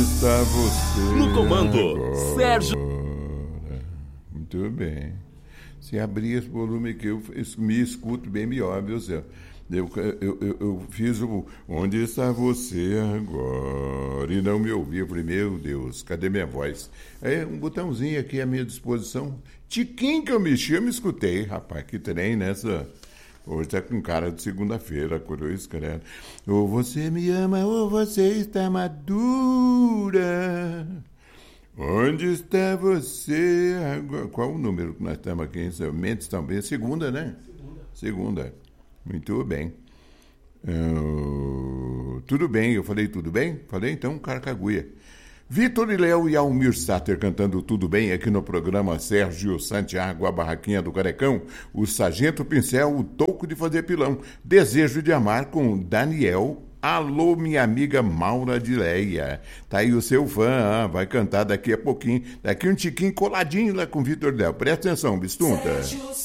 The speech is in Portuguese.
está você? No comando, agora? Sérgio. Muito bem. Se abrir esse volume aqui, eu me escuto bem melhor, viu, Zé? Eu fiz o Onde está você agora? E não me ouvi. Eu falei, meu Deus, cadê minha voz? Aí um botãozinho aqui à minha disposição. Tiquinho que eu mexi, eu me escutei. Rapaz, que trem nessa... Hoje tá com cara de segunda-feira, cruz, credo. Ou você me ama, ou você está madura. Onde está você agora? Qual o número que nós estamos aqui em São Mendes também? Segunda, né? Segunda. Muito bem. Tudo bem, eu falei tudo bem? Falei então, Carcaguia. Vitor e Léo e Almir Sater cantando Tudo Bem aqui no programa Sérgio Santiago, a Barraquinha do Carecão, o Sargento Pincel, o Toco de Fazer Pilão, Desejo de Amar com Daniel. Alô, minha amiga Maura de Leia. Tá aí o seu fã, vai cantar daqui a pouquinho. Daqui um tiquinho coladinho lá com o Vitor e Léo. Presta atenção, Bistunta.